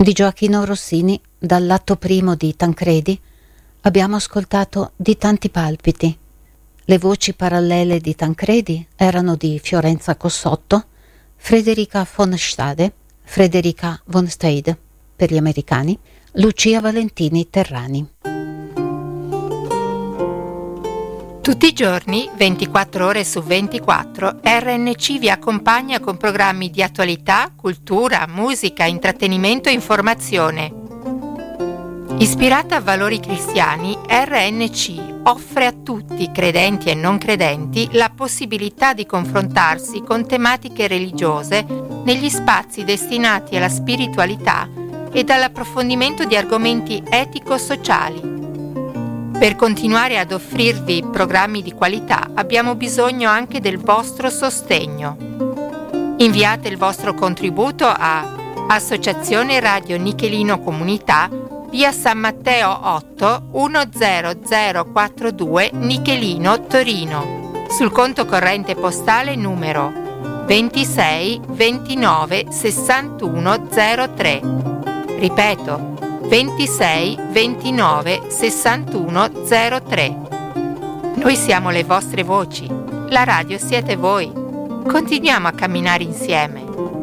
Di Gioachino Rossini, dall'atto primo di Tancredi, abbiamo ascoltato Di tanti palpiti. Le voci parallele di Tancredi erano di Fiorenza Cossotto, Frederica von Stade, Frederica von Stade per gli americani, Lucia Valentini Terrani. Tutti i giorni, 24 ore su 24, RNC vi accompagna con programmi di attualità, cultura, musica, intrattenimento e informazione. Ispirata a valori cristiani, RNC offre a tutti, credenti e non credenti, la possibilità di confrontarsi con tematiche religiose negli spazi destinati alla spiritualità e all'approfondimento di argomenti etico-sociali. Per continuare ad offrirvi programmi di qualità abbiamo bisogno anche del vostro sostegno. Inviate il vostro contributo a Associazione Radio Nichelino Comunità, via San Matteo 8 10042 Nichelino, Torino, sul conto corrente postale numero 26 29 61 03. Ripeto, 26 29 61 03. Noi siamo le vostre voci, la radio siete voi. Continuiamo a camminare insieme.